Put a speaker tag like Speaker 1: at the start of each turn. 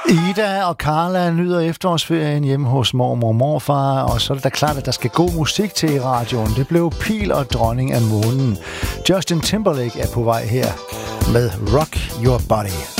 Speaker 1: Ida og Carla nyder efterårsferien hjemme hos mormor og morfar, og så er det da klart, at der skal god musik til i radioen. Det blev Pil og Dronning af Månen. Justin Timberlake er på vej her med Rock Your Body.